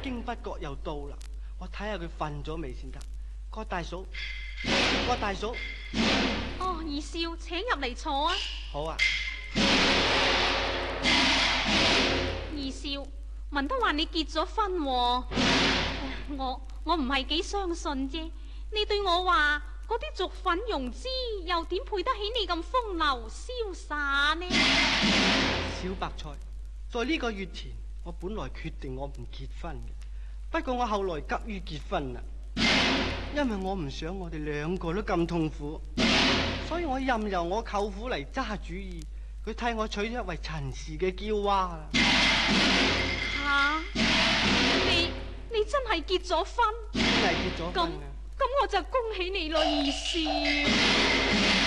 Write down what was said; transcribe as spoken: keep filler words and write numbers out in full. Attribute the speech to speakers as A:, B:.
A: 經不覺又到啦，我睇下佢瞓咗未先得。郭大嫂，郭大嫂。
B: 哦，二少，請入嚟坐啊。
A: 好啊。
B: 二少，聞得話你結咗婚喎。我我唔係幾相信啫。你對我話嗰啲俗粉庸脂又點配得起你咁風流瀟灑呢？
A: 小白菜，在呢個月前，我本來決定我唔結婚嘅，不過我後來急於結婚啦，因為我唔想我哋兩個都咁痛苦，所以我任由我舅父嚟揸主意，佢替我娶咗一位陳氏嘅嬌娃啦。
B: 吓，你你真係結咗婚？
A: 真係結咗婚啊！
B: 咁咁我就恭喜你咯，二少。